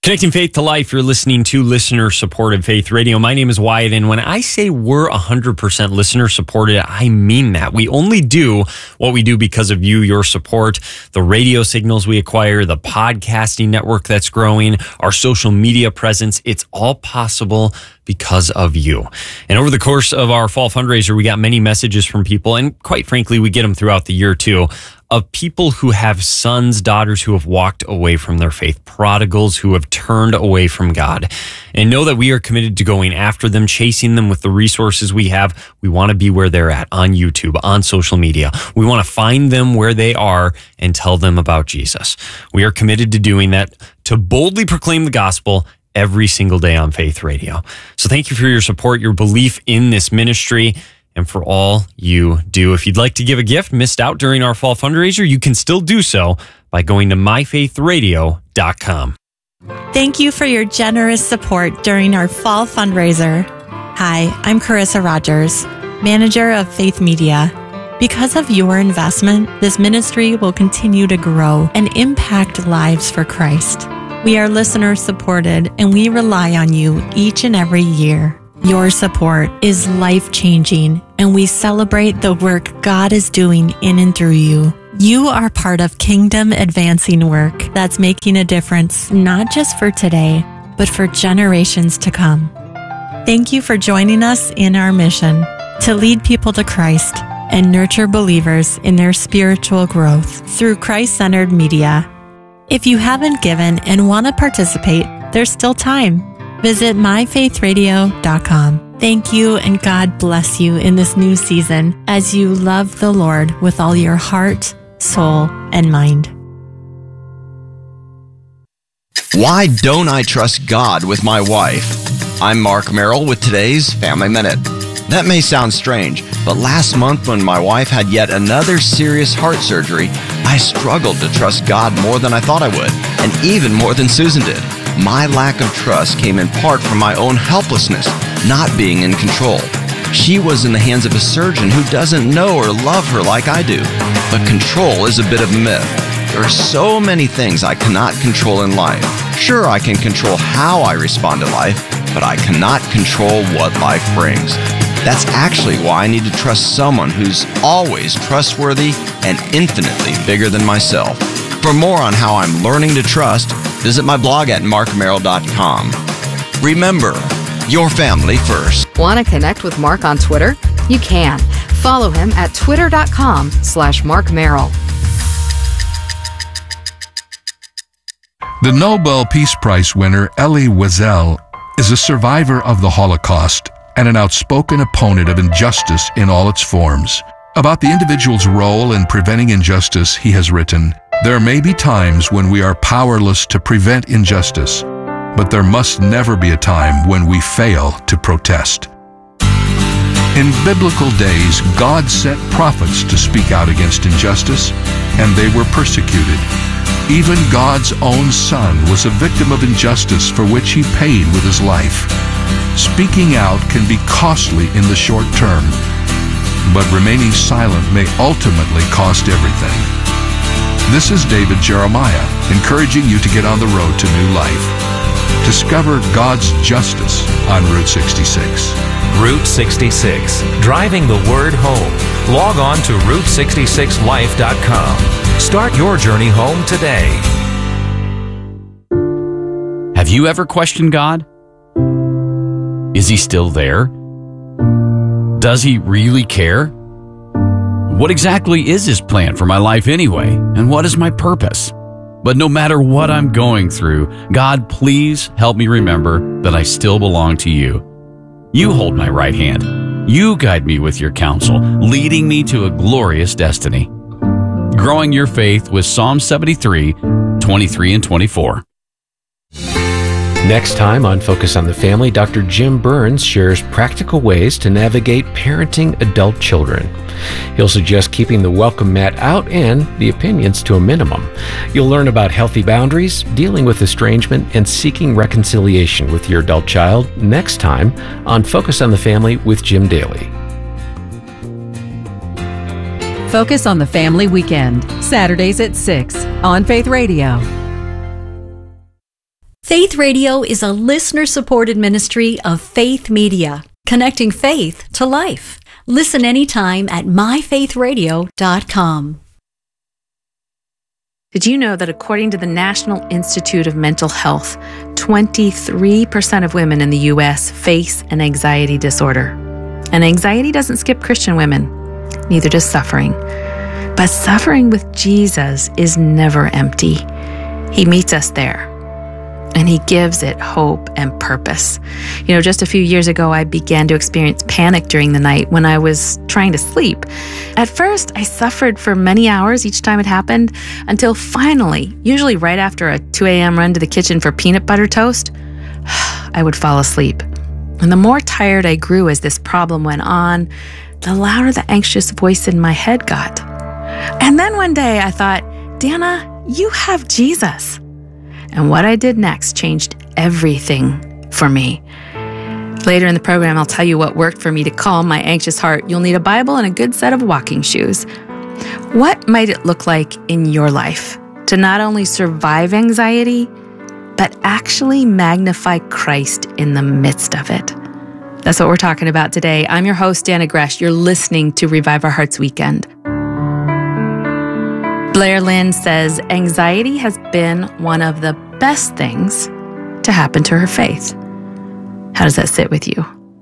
Connecting faith to life, you're listening to listener-supported Faith Radio. My name is Wyatt, and when I say we're 100% listener-supported, I mean that. We only do what we do because of you, your support, the radio signals we acquire, the podcasting network that's growing, our social media presence. It's all possible because of you. And over the course of our fall fundraiser, we got many messages from people, and quite frankly, we get them throughout the year too, of people who have sons, daughters who have walked away from their faith, prodigals who have turned away from God. And know that we are committed to going after them, chasing them with the resources we have. We want to be where they're at on YouTube, on social media. We want to find them where they are and tell them about Jesus. We are committed to doing that, to boldly proclaim the gospel every single day on Faith Radio. So thank you for your support, your belief in this ministry, and for all you do. If you'd like to give a gift missed out during our fall fundraiser, you can still do so by going to myfaithradio.com. Thank you for your generous support during our fall fundraiser. Hi, I'm Carissa Rogers, manager of Faith Media. Because of your investment, this ministry will continue to grow and impact lives for Christ. We are listener supported, and we rely on you each and every year. Your support is life-changing, and we celebrate the work God is doing in and through you. You are part of kingdom advancing work that's making a difference, not just for today, but for generations to come. Thank you for joining us in our mission to lead people to Christ and nurture believers in their spiritual growth through Christ-centered media. If you haven't given and want to participate, there's still time. Visit myfaithradio.com. Thank you, and God bless you in this new season as you love the Lord with all your heart, soul, and mind. Why don't I trust God with my wife? I'm Mark Merrill with today's Family Minute. That may sound strange, but last month when my wife had yet another serious heart surgery, I struggled to trust God more than I thought I would, and even more than Susan did. My lack of trust came in part from my own helplessness, not being in control. She was in the hands of a surgeon who doesn't know or love her like I do. But control is a bit of a myth. There are so many things I cannot control in life. Sure, I can control how I respond to life, but I cannot control what life brings. That's actually why I need to trust someone who's always trustworthy and infinitely bigger than myself. For more on how I'm learning to trust, visit my blog at markmerrill.com. Remember, your family first. Want to connect with Mark on Twitter? You can. Follow him at twitter.com/markmerrill. The Nobel Peace Prize winner Elie Wiesel is a survivor of the Holocaust and an outspoken opponent of injustice in all its forms. About the individual's role in preventing injustice, he has written, "There may be times when we are powerless to prevent injustice, but there must never be a time when we fail to protest." In biblical days, God sent prophets to speak out against injustice, and they were persecuted. Even God's own Son was a victim of injustice for which he paid with his life. Speaking out can be costly in the short term, but remaining silent may ultimately cost everything. This is David Jeremiah, encouraging you to get on the road to new life. Discover God's justice on Route 66. Route 66, driving the word home. Log on to Route66Life.com. Start your journey home today. Have you ever questioned God? Is he still there? Does he really care? What exactly is his plan for my life anyway? And what is my purpose? But no matter what I'm going through, God, please help me remember that I still belong to you. You hold my right hand. You guide me with your counsel, leading me to a glorious destiny. Growing your faith with Psalm 73, 23 and 24. Next time on Focus on the Family, Dr. Jim Burns shares practical ways to navigate parenting adult children. He'll suggest keeping the welcome mat out and the opinions to a minimum. You'll learn about healthy boundaries, dealing with estrangement, and seeking reconciliation with your adult child next time on Focus on the Family with Jim Daly. Focus on the Family Weekend, Saturdays at 6 on Faith Radio. Faith Radio is a listener-supported ministry of Faith Media, connecting faith to life. Listen anytime at myfaithradio.com. Did you know that according to the National Institute of Mental Health, 23% of women in the U.S. face an anxiety disorder? And anxiety doesn't skip Christian women, neither does suffering. But suffering with Jesus is never empty. He meets us there, and He gives it hope and purpose. You know, just a few years ago, I began to experience panic during the night when I was trying to sleep. At first, I suffered for many hours each time it happened, until finally, usually right after a 2 a.m. run to the kitchen for peanut butter toast, I would fall asleep. And the more tired I grew as this problem went on, the louder the anxious voice in my head got. And then one day I thought, Dana, you have Jesus. And what I did next changed everything for me. Later in the program, I'll tell you what worked for me to calm my anxious heart. You'll need a Bible and a good set of walking shoes. What might it look like in your life to not only survive anxiety, but actually magnify Christ in the midst of it? That's what we're talking about today. I'm your host, Dana Gresh. You're listening to Revive Our Hearts Weekend. Blair Lynn says anxiety has been one of the best things to happen to her faith. How does that sit with you?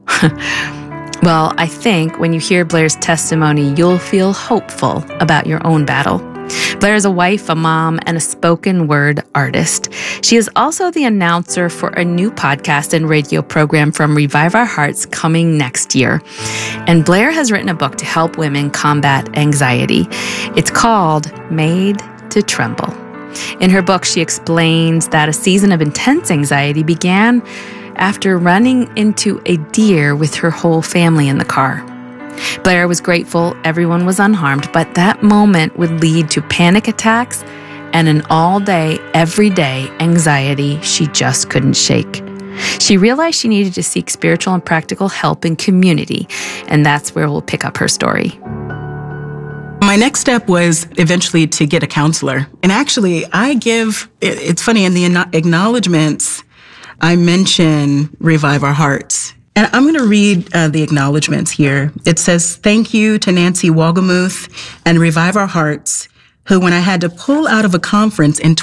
Well, I think when you hear Blair's testimony, you'll feel hopeful about your own battle. Blair is a wife, a mom, and a spoken word artist. She is also the announcer for a new podcast and radio program from Revive Our Hearts coming next year. And Blair has written a book to help women combat anxiety. It's called Made to Tremble. In her book, she explains that a season of intense anxiety began after running into a deer with her whole family in the car. Blair was grateful everyone was unharmed, but that moment would lead to panic attacks and an all-day, everyday anxiety she just couldn't shake. She realized she needed to seek spiritual and practical help in community, and that's where we'll pick up her story. My next step was eventually to get a counselor. And actually, it's funny, in the acknowledgments, I mention Revive Our Hearts. And I'm going to read the acknowledgments here. It says, thank you to Nancy Wogemuth and Revive Our Hearts, who, when I had to pull out of a conference in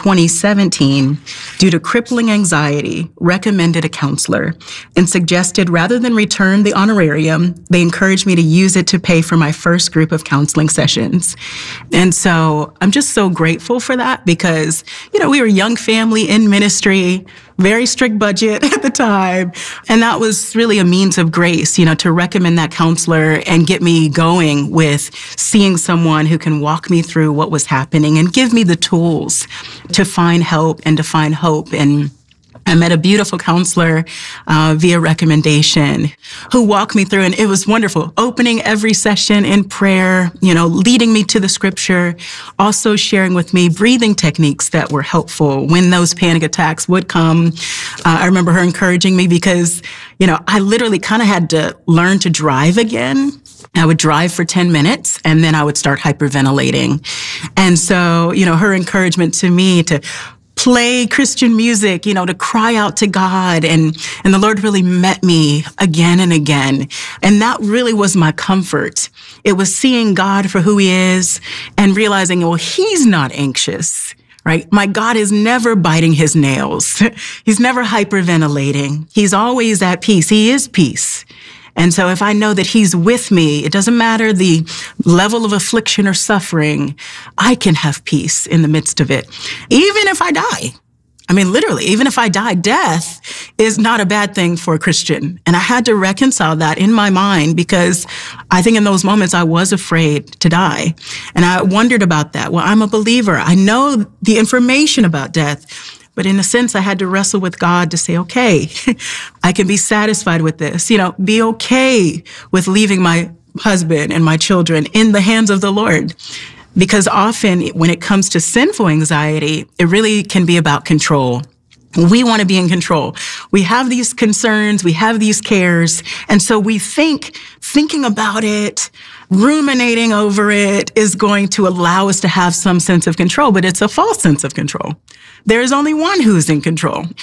2017 due to crippling anxiety, recommended a counselor and suggested rather than return the honorarium, they encouraged me to use it to pay for my first group of counseling sessions. And so I'm just so grateful for that because, we were a young family in ministry, very strict budget at the time. And that was really a means of grace, to recommend that counselor and get me going with seeing someone who can walk me through what was happening and give me the tools to find help and to find hope. And I met a beautiful counselor via recommendation who walked me through, and it was wonderful. Opening every session in prayer, leading me to the scripture, also sharing with me breathing techniques that were helpful when those panic attacks would come. I remember her encouraging me because, I literally kind of had to learn to drive again. I would drive for 10 minutes and then I would start hyperventilating. And so, her encouragement to me to play Christian music, to cry out to God. And the Lord really met me again and again. And that really was my comfort. It was seeing God for who He is and realizing, well, He's not anxious, right? My God is never biting His nails. He's never hyperventilating. He's always at peace. He is peace. And so if I know that He's with me, it doesn't matter the level of affliction or suffering, I can have peace in the midst of it. Even if I die. Literally, even if I die, death is not a bad thing for a Christian. And I had to reconcile that in my mind because I think in those moments I was afraid to die. And I wondered about that. Well, I'm a believer. I know the information about death. But in a sense, I had to wrestle with God to say, okay, I can be satisfied with this, be okay with leaving my husband and my children in the hands of the Lord. Because often when it comes to sinful anxiety, it really can be about control. We want to be in control. We have these concerns, we have these cares, and so we thinking about it, ruminating over it is going to allow us to have some sense of control, but it's a false sense of control. There is only one who's in control.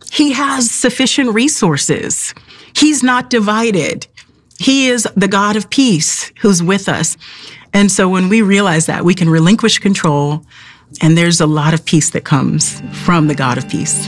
He has sufficient resources. He's not divided. He is the God of peace who's with us. And so when we realize that, we can relinquish control, and there's a lot of peace that comes from the God of peace.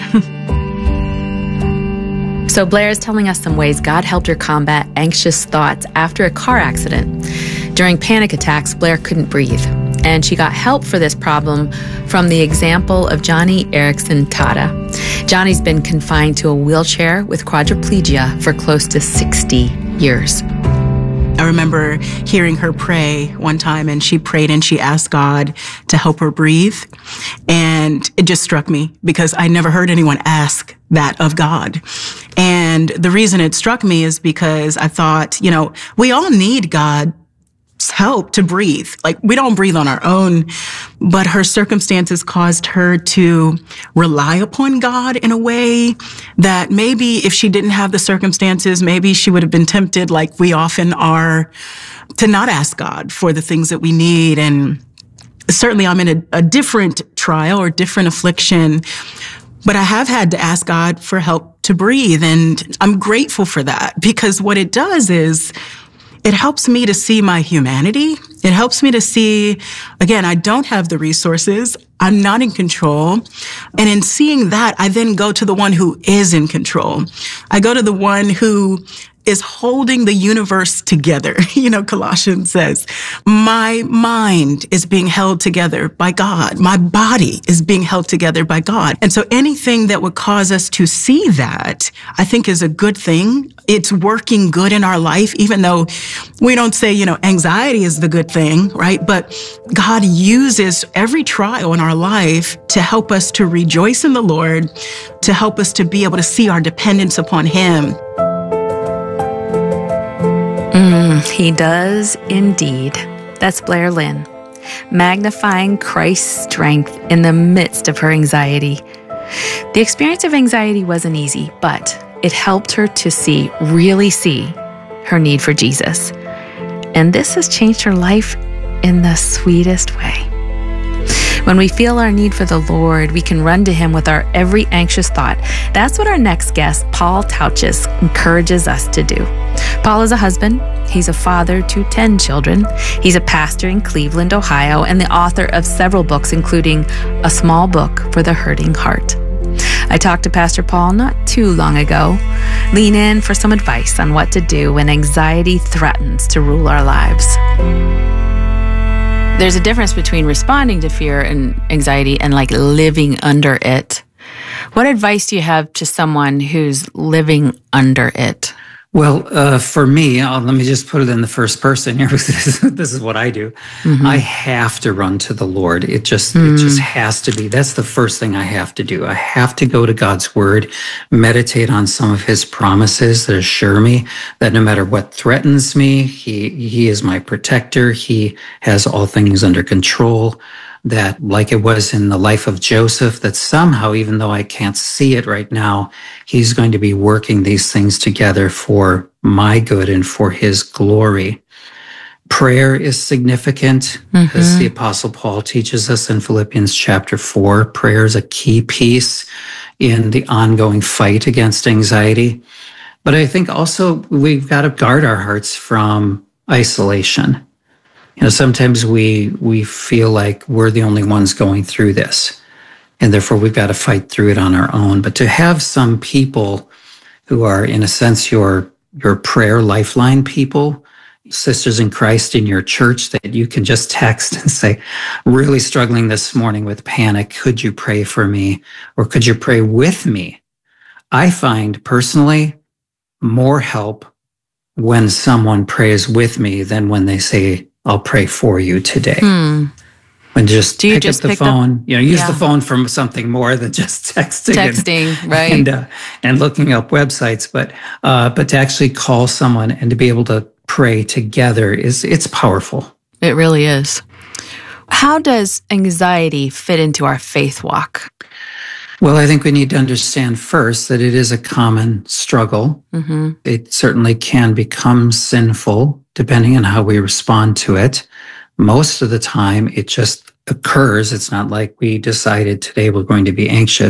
So Blair is telling us some ways God helped her combat anxious thoughts after a car accident. During panic attacks, Blair couldn't breathe, and she got help for this problem from the example of Johnny Erickson Tata. Johnny's been confined to a wheelchair with quadriplegia for close to 60 years. I remember hearing her pray one time, and she prayed and she asked God to help her breathe. And it just struck me because I never heard anyone ask that of God. And the reason it struck me is because I thought, we all need God's help to breathe. Like, we don't breathe on our own, but her circumstances caused her to rely upon God in a way that maybe if she didn't have the circumstances, maybe she would have been tempted, like we often are, to not ask God for the things that we need. And certainly I'm in a different trial or different affliction, but I have had to ask God for help to breathe. And I'm grateful for that, because what it does is it helps me to see my humanity. It helps me to see, again, I don't have the resources. I'm not in control. And in seeing that, I then go to the one who is in control. I go to the one who is holding the universe together. Colossians says, my mind is being held together by God. My body is being held together by God. And so anything that would cause us to see that, I think, is a good thing. It's working good in our life, even though we don't say, anxiety is the good thing, right? But God uses every trial in our life to help us to rejoice in the Lord, to help us to be able to see our dependence upon Him. He does indeed. That's Blair Lynn, magnifying Christ's strength in the midst of her anxiety. The experience of anxiety wasn't easy, but it helped her to really see her need for Jesus. And this has changed her life in the sweetest way. When we feel our need for the Lord, we can run to Him with our every anxious thought. That's what our next guest, Paul Tauchis, encourages us to do. Paul is a husband. He's a father to 10 children. He's a pastor in Cleveland, Ohio, and the author of several books, including A Small Book for the Hurting Heart. I talked to Pastor Paul not too long ago. Lean in for some advice on what to do when anxiety threatens to rule our lives. There's a difference between responding to fear and anxiety and living under it. What advice do you have to someone who's living under it? Well, for me, let me just put it in the first person here. This is what I do. Mm-hmm. I have to run to the Lord. It just has to be. That's the first thing I have to do. I have to go to God's Word, meditate on some of His promises that assure me that no matter what threatens me, He is my protector. He has all things under control. That, like it was in the life of Joseph, that somehow, even though I can't see it right now, He's going to be working these things together for my good and for His glory. Prayer is significant, as the Apostle Paul teaches us in Philippians chapter 4. Prayer is a key piece in the ongoing fight against anxiety. But I think also we've got to guard our hearts from isolation. Sometimes we feel like we're the only ones going through this, and therefore we've got to fight through it on our own. But to have some people who are, in a sense, your prayer lifeline people, sisters in Christ in your church that you can just text and say, really struggling this morning with panic, could you pray for me? Or could you pray with me? I find personally more help when someone prays with me than when they say, I'll pray for you today. When just pick up the phone, use the phone for something more than just texting, right? And looking up websites, but to actually call someone and to be able to pray together it's powerful. It really is. How does anxiety fit into our faith walk? Well, I think we need to understand first that it is a common struggle. Mm-hmm. It certainly can become sinful depending on how we respond to it. Most of the time, it just occurs. It's not like we decided today we're going to be anxious.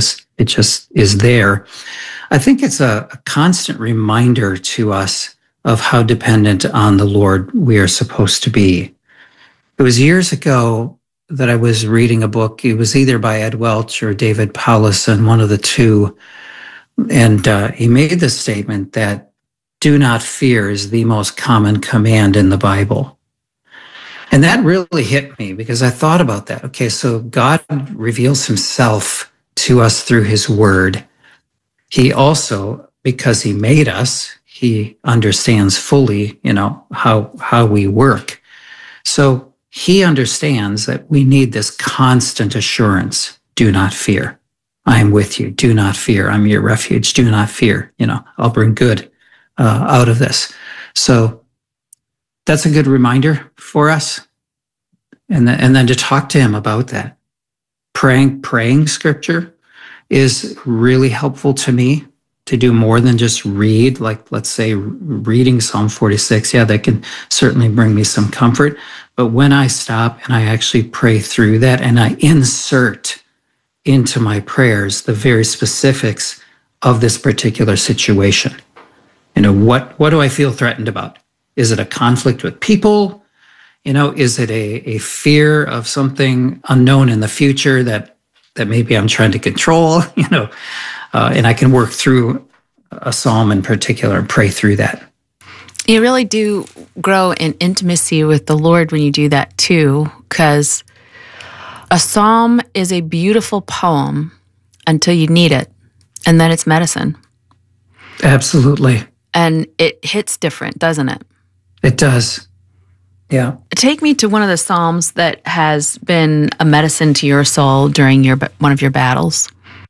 It just is there. I think it's a constant reminder to us of how dependent on the Lord we are supposed to be. It was years ago that I was reading a book. It was either by Ed Welch or David Powlison, one of the two. And he made the statement that do not fear is the most common command in the Bible. And that really hit me because I thought about that. Okay, so God reveals himself to us through his word. He also, because he made us, he understands fully, how we work. So he understands that we need this constant assurance. Do not fear. I am with you. Do not fear. I'm your refuge. Do not fear. I'll bring good out of this. So that's a good reminder for us. And then to talk to him about that. Praying scripture is really helpful to me to do more than just read, like let's say reading Psalm 46. Yeah, that can certainly bring me some comfort. But when I stop and I actually pray through that and I insert into my prayers the very specifics of this particular situation. What do I feel threatened about? Is it a conflict with people? Is it a fear of something unknown in the future that maybe I'm trying to control? And I can work through a psalm in particular and pray through that. You really do grow in intimacy with the Lord when you do that too, because a psalm is a beautiful poem until you need it, and then it's medicine. Absolutely. And it hits different, doesn't it? It does. Yeah. Take me to one of the psalms that has been a medicine to your soul during one of your battles.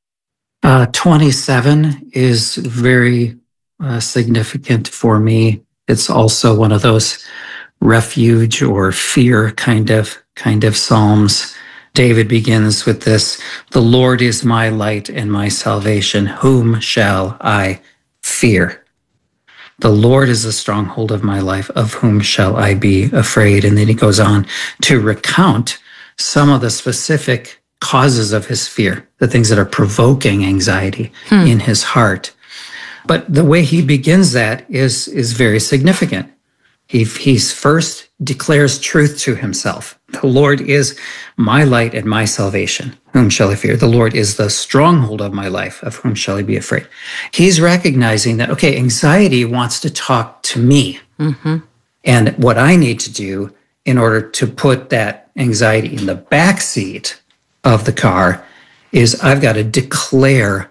27 is very significant for me. It's also one of those refuge or fear kind of psalms. David begins with this: the Lord is my light and my salvation. Whom shall I fear? The Lord is the stronghold of my life. Of whom shall I be afraid? And then he goes on to recount some of the specific causes of his fear, the things that are provoking anxiety in his heart. But the way he begins that is very significant. He's first declares truth to himself. The Lord is my light and my salvation. Whom shall I fear? The Lord is the stronghold of my life. Of whom shall I be afraid? He's recognizing that, okay, anxiety wants to talk to me. Mm-hmm. And what I need to do in order to put that anxiety in the back seat of the car is I've got to declare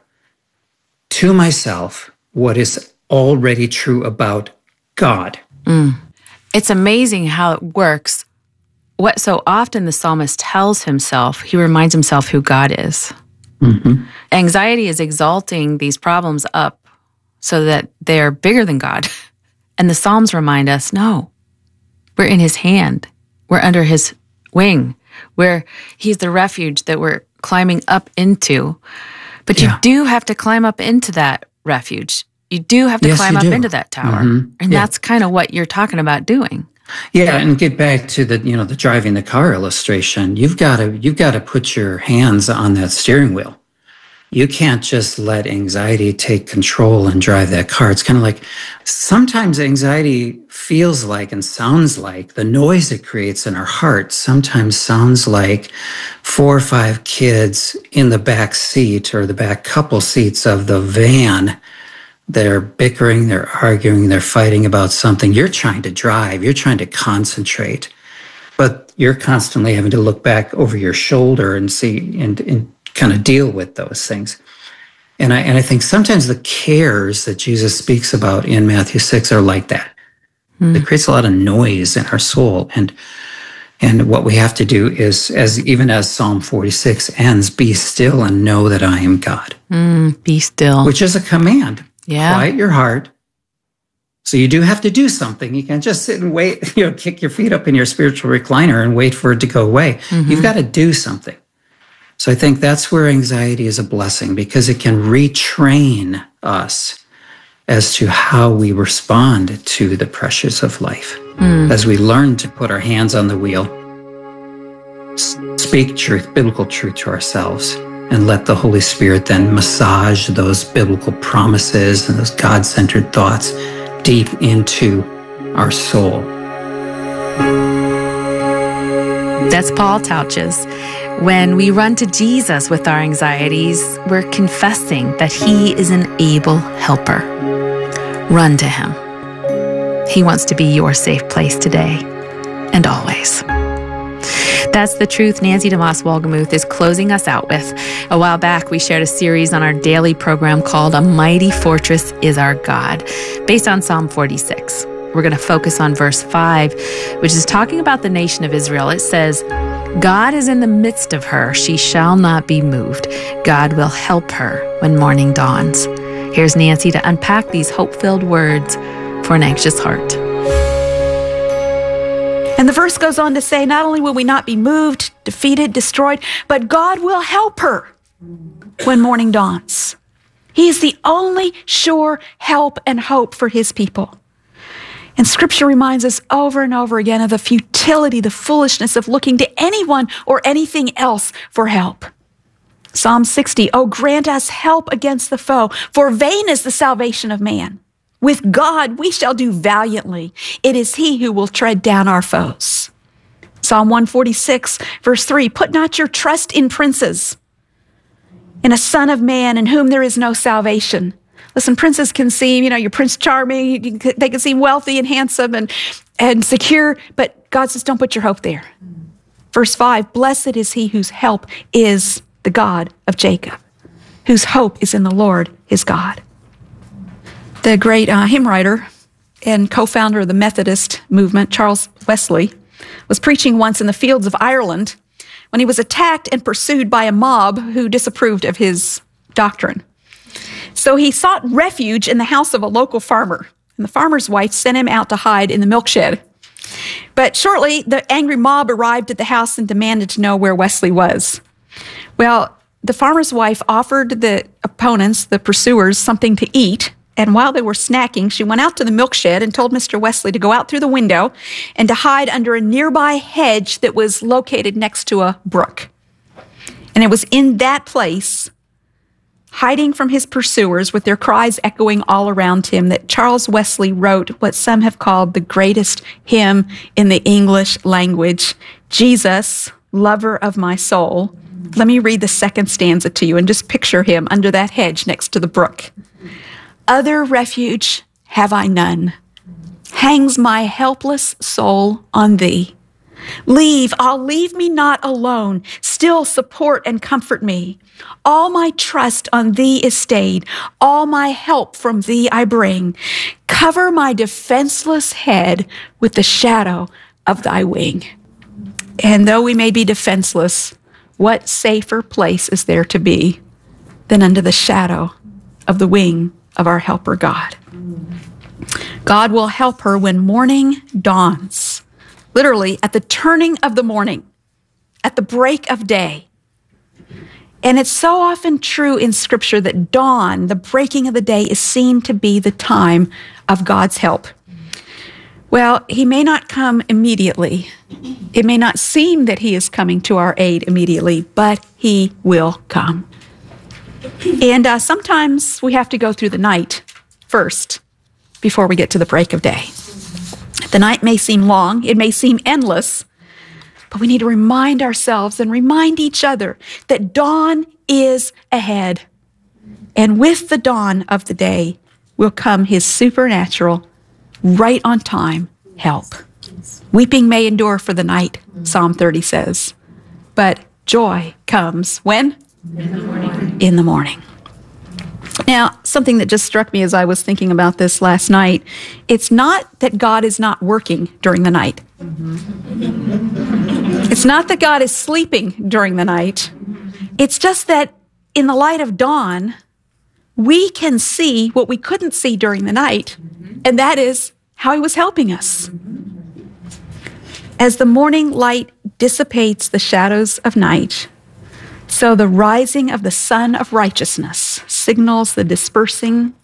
to myself what is already true about God. It's amazing how it works. What so often the psalmist tells himself, he reminds himself who God is. Mm-hmm. Anxiety is exalting these problems up so that they're bigger than God. And the Psalms remind us, no, we're in his hand. We're under his wing. He's the refuge that we're climbing up into. But you do have to climb up into that refuge. You do have to climb up into that tower. Mm-hmm. And that's kind of what you're talking about doing. Yeah, and get back to the driving the car illustration. You've got to put your hands on that steering wheel. You can't just let anxiety take control and drive that car. It's kind of like sometimes anxiety feels like and sounds like the noise it creates in our hearts sometimes sounds like 4 or 5 kids in the back seat or the back couple seats of the van. They're bickering, they're arguing, they're fighting about something. You're trying to drive, you're trying to concentrate, but you're constantly having to look back over your shoulder and see and kind of deal with those things. And I think sometimes the cares that Jesus speaks about in Matthew 6 are like that. It creates a lot of noise in our soul. And what we have to do is, as Psalm 46 ends, be still and know that I am God. Be still. Which is a command. Yeah. Quiet your heart. So you do have to do something. You can't just sit and wait, kick your feet up in your spiritual recliner and wait for it to go away. Mm-hmm. You've got to do something. So I think that's where anxiety is a blessing, because it can retrain us as to how we respond to the pressures of life. As we learn to put our hands on the wheel, speak truth, biblical truth to ourselves, and let the Holy Spirit then massage those biblical promises and those God-centered thoughts deep into our soul. That's Paul Touches. When we run to Jesus with our anxieties, we're confessing that He is an able helper. Run to Him. He wants to be your safe place today and always. That's the truth Nancy DeMoss Wolgemuth is closing us out with. A while back, we shared a series on our daily program called A Mighty Fortress is Our God, based on Psalm 46. We're going to focus on verse 5, which is talking about the nation of Israel. It says, God is in the midst of her. She shall not be moved. God will help her when morning dawns. Here's Nancy to unpack these hope-filled words for an anxious heart. And the verse goes on to say, not only will we not be moved, defeated, destroyed, but God will help her when morning dawns. He is the only sure help and hope for His people. And Scripture reminds us over and over again of the futility, the foolishness of looking to anyone or anything else for help. Psalm 60, oh, grant us help against the foe, for vain is the salvation of man. With God we shall do valiantly. It is He who will tread down our foes. Psalm 146, verse 3, put not your trust in princes, in a son of man in whom there is no salvation. Listen, princes can seem, you're Prince Charming, they can seem wealthy and handsome and secure, but God says, don't put your hope there. Verse 5, blessed is he whose help is the God of Jacob, whose hope is in the Lord his God. The great hymn writer and co-founder of the Methodist movement, Charles Wesley, was preaching once in the fields of Ireland when he was attacked and pursued by a mob who disapproved of his doctrine. So he sought refuge in the house of a local farmer, and the farmer's wife sent him out to hide in the milk shed. But shortly, the angry mob arrived at the house and demanded to know where Wesley was. Well, the farmer's wife offered the opponents, the pursuers, something to eat, and while they were snacking, she went out to the milk shed and told Mr. Wesley to go out through the window and to hide under a nearby hedge that was located next to a brook. And it was in that place, hiding from his pursuers with their cries echoing all around him, that Charles Wesley wrote what some have called the greatest hymn in the English language, Jesus, Lover of My Soul. Let me read the second stanza to you and just picture him under that hedge next to the brook. Other refuge have I none. Hangs my helpless soul on thee. Leave me not alone. Still support and comfort me. All my trust on thee is stayed. All my help from thee I bring. Cover my defenseless head with the shadow of thy wing. And though we may be defenseless, what safer place is there to be than under the shadow of the wing of our helper God? God will help her when morning dawns. Literally, at the turning of the morning, at the break of day. And it's so often true in Scripture that dawn, the breaking of the day, is seen to be the time of God's help. Well, he may not come immediately. It may not seem that he is coming to our aid immediately, but he will come. And sometimes we have to go through the night first before we get to the break of day. The night may seem long, it may seem endless, but we need to remind ourselves and remind each other that dawn is ahead. And with the dawn of the day will come his supernatural, right on time help. Weeping may endure for the night, Psalm 30 says, but joy comes when? In the morning. In the morning. Now, something that just struck me as I was thinking about this last night, it's not that God is not working during the night. It's not that God is sleeping during the night. It's just that in the light of dawn, we can see what we couldn't see during the night, and that is how he was helping us. As the morning light dissipates the shadows of night, so the rising of the sun of righteousness signals the dispersing